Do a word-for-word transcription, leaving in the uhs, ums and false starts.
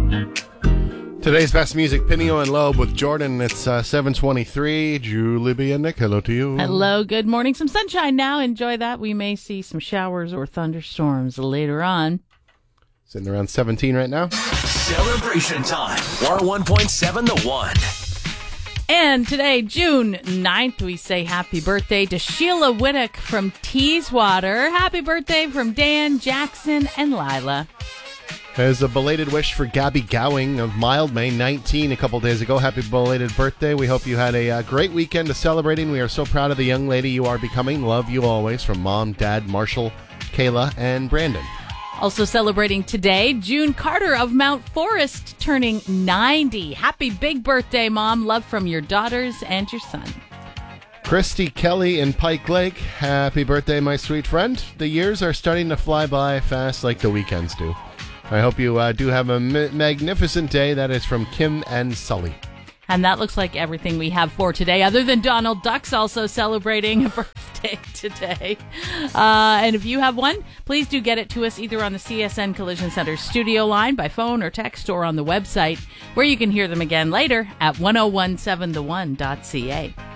Today's best music, Pinio and Loeb with Jordan. It's uh, seven twenty-three. Julie B. and Nick, hello to you. Hello, good morning. Some sunshine now. Enjoy that. We may see some showers or thunderstorms later on. Sitting around seventeen right now. Celebration time. one oh one point seven The One. And today, June ninth, we say happy birthday to Sheila Whittock from Teeswater. Happy birthday from Dan, Jackson, and Lila. There's a belated wish for Gabby Gowing of Mildmay, nineteen, a couple days ago. Happy belated birthday. We hope you had a uh, great weekend of celebrating. We are so proud of the young lady you are becoming. Love you always, from Mom, Dad, Marshall, Kayla, and Brandon. Also celebrating today, June Carter of Mount Forest, turning ninety. Happy big birthday, Mom. Love from your daughters and your son. Christy Kelly in Pike Lake. Happy birthday, my sweet friend. The years are starting to fly by fast like the weekends do. I hope you uh, do have a ma- magnificent day. That is from Kim and Sully. And that looks like everything we have for today, other than Donald Duck's also celebrating a birthday today. Uh, and if you have one, please do get it to us either on the C S N Collision Center studio line, by phone or text, or on the website, where you can hear them again later at ten seventeen the one dot c a.